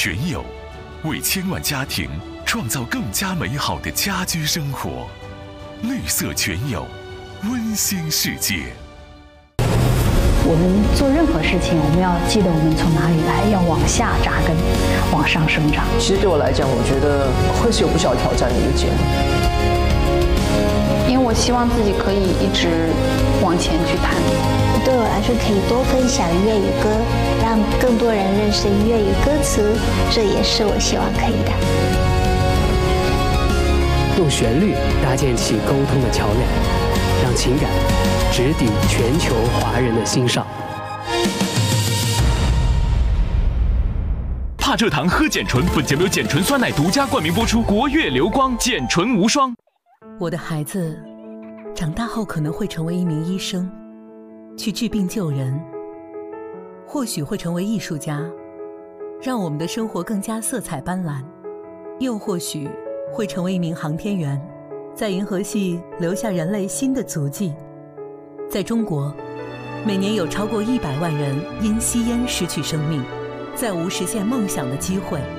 全友，为千万家庭创造更加美好的家居生活。绿色全友，温馨世界。 我们做任何事情，我们要记得我们从哪里来，要往下扎根，往上生长。 其实对我来讲，我觉得会是有不小挑战的一个节目， 因为我希望自己可以一直往前去谈。 对我来说，可以多分享粤语歌，让更多人认识粤语歌词，这也是我希望可以的。 用旋律搭建起沟通的桥梁，让情感直抵全球华人的心上。 怕蔗糖喝碱醇，本节目由碱醇酸奶独家冠名播出，国粤流光，碱醇无双。 我的孩子长大后可能会成为一名医生，去治病救人，或许会成为艺术家，让我们的生活更加色彩斑斓，又或许会成为一名航天员，在银河系留下人类新的足迹。在中国，每年有超过100万人因吸烟失去生命，再无实现梦想的机会。